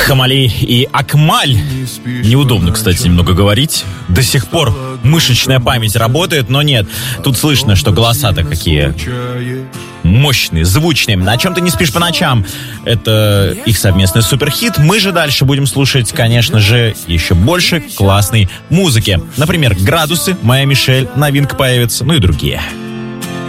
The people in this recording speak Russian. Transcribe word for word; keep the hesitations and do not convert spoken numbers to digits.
Хамали и Акмаль. Неудобно, кстати, немного говорить. До сих пор мышечная память работает, но нет. Тут слышно, что голоса-то какие мощные, звучные. «О чем ты не спишь по ночам?» Это их совместный суперхит. Мы же дальше будем слушать, конечно же, еще больше классной музыки. Например, «Градусы», «Моя Мишель», новинка появится, ну и другие.